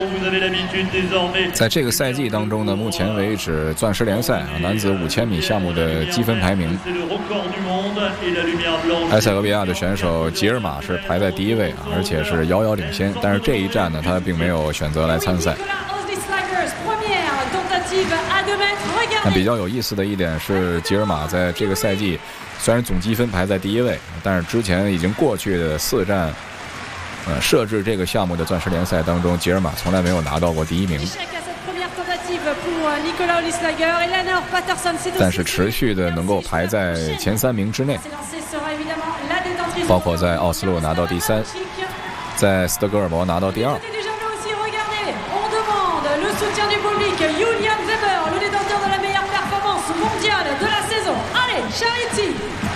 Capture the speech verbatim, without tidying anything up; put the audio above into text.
在这个赛季当中呢，目前为止，钻石联赛啊男子五千米项目的积分排名，埃塞俄比亚的选手吉尔马是排在第一位啊，而且是遥遥领先。但是这一站呢，他并没有选择来参赛。那比较有意思的一点是，吉尔马在这个赛季虽然总积分排在第一位，但是之前已经过去的四站。呃，设置这个项目的钻石联赛当中，吉尔马从来没有拿到过第一名，但是持续的能够排在前三名之内，包括在奥斯陆拿到第三，在斯德哥尔摩拿到第二。 Charity